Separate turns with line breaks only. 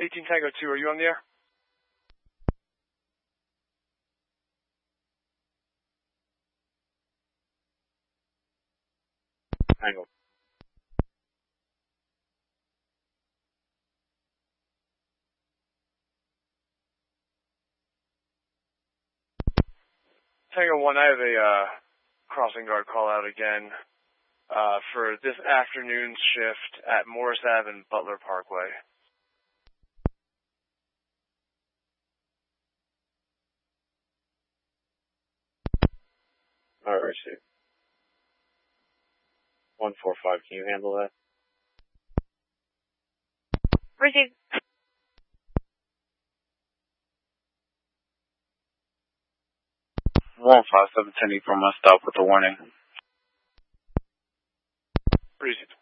18 Tango 2, are you on the air?
Tango.
Tango 1, I have a crossing guard call out again for this afternoon's shift at Morris Ave and Butler Parkway.
Alright, 145, can you handle that?
Receive.
157 from my stop with a warning.
Receive.